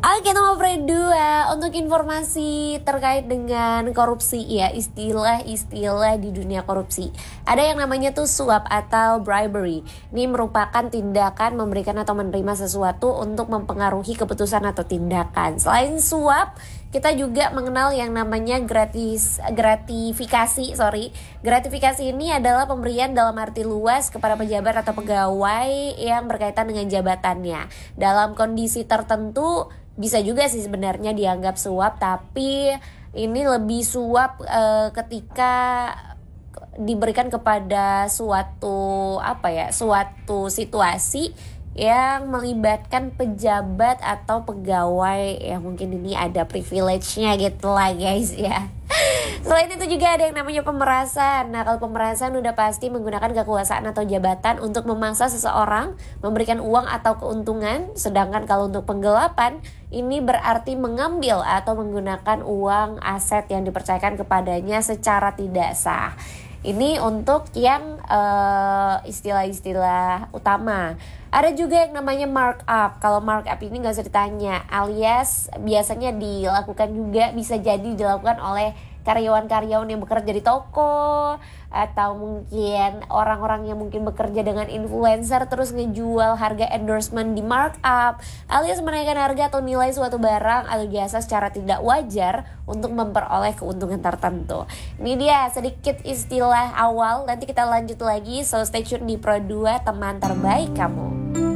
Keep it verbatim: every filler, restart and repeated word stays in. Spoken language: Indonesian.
Oke, nomor dua, untuk informasi terkait dengan korupsi ya, istilah-istilah di dunia korupsi. Ada yang namanya tuh suap atau bribery. Ini merupakan tindakan memberikan atau menerima sesuatu untuk mempengaruhi keputusan atau tindakan. Selain suap, kita juga mengenal yang namanya gratis gratifikasi, sorry. Gratifikasi ini adalah pemberian dalam arti luas kepada pejabat atau pegawai yang berkaitan dengan jabatannya. Dalam kondisi tertentu bisa juga sih sebenarnya dianggap suap, tapi ini lebih suap e, ketika diberikan kepada suatu apa ya, suatu situasi yang melibatkan pejabat atau pegawai yang mungkin ini ada privilege-nya gitu lah guys ya. Selain itu juga ada yang namanya pemerasan. Nah, kalau pemerasan udah pasti menggunakan kekuasaan atau jabatan untuk memaksa seseorang memberikan uang atau keuntungan. Sedangkan kalau untuk penggelapan, ini berarti mengambil atau menggunakan uang aset yang dipercayakan kepadanya secara tidak sah. Ini untuk yang uh, istilah-istilah utama. Ada juga yang namanya markup. Kalau markup ini gak usah ditanya, alias biasanya dilakukan juga, bisa jadi dilakukan oleh karyawan-karyawan yang bekerja di toko, atau mungkin orang-orang yang mungkin bekerja dengan influencer terus ngejual harga endorsement di markup, alias menaikkan harga atau nilai suatu barang atau jasa secara tidak wajar untuk memperoleh keuntungan tertentu. Ini dia sedikit istilah awal, nanti kita lanjut lagi, so stay tune di Pro dua, teman terbaik kamu.